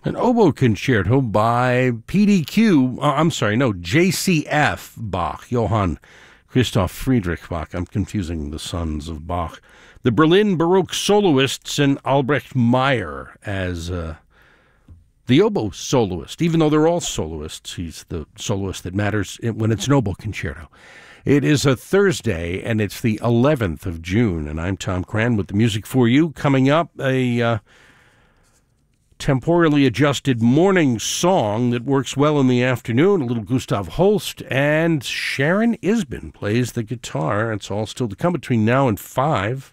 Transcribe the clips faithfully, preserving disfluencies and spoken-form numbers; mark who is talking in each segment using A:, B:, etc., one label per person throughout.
A: An oboe concerto by P D Q, uh, I'm sorry, no, J C F Bach, Johann Christoph Friedrich Bach. I'm confusing the sons of Bach. The Berlin Baroque soloists and Albrecht Meyer as uh, the oboe soloist. Even though they're all soloists, he's the soloist that matters when it's an oboe concerto. It is a Thursday, and it's the eleventh of June, and I'm Tom Cran with the music for you. Coming up, a uh, temporally adjusted morning song that works well in the afternoon, a little Gustav Holst, and Sharon Isbin plays the guitar. It's all still to come between now and five.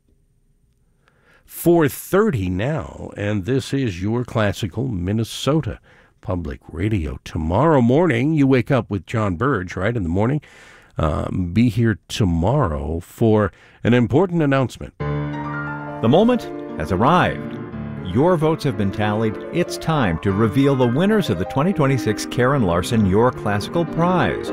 A: four thirty now, and this is your classical Minnesota Public Radio. Tomorrow morning, you wake up with John Burge, right, in the morning. Um, be here tomorrow for an important announcement.
B: The moment has arrived. Your votes have been tallied. It's time to reveal the winners of the twenty twenty-six Karen Larson Your Classical Prize.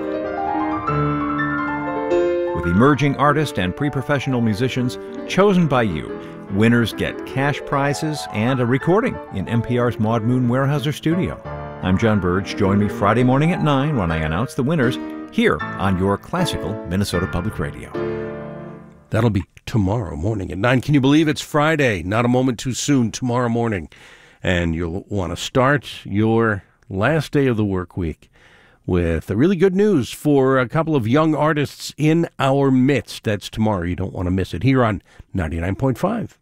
B: With emerging artists and pre-professional musicians chosen by you, winners get cash prizes and a recording in N P R's Maud Moon Weyerhaeuser studio. I'm John Burge. Join me Friday morning at nine when I announce the winners here on your classical Minnesota Public Radio.
A: That'll be tomorrow morning at nine. Can you believe it's Friday? Not a moment too soon, tomorrow morning. And you'll want to start your last day of the work week with a really good news for a couple of young artists in our midst. That's tomorrow. You don't want to miss it here on ninety-nine point five.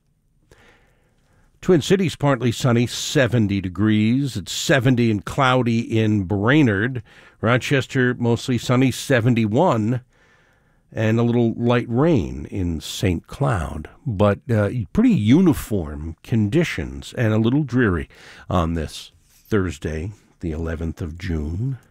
A: Twin Cities, partly sunny, seventy degrees. It's seventy and cloudy in Brainerd. Rochester, mostly sunny, seventy-one. And a little light rain in Saint Cloud. But uh, pretty uniform conditions and a little dreary on this Thursday, the eleventh of June.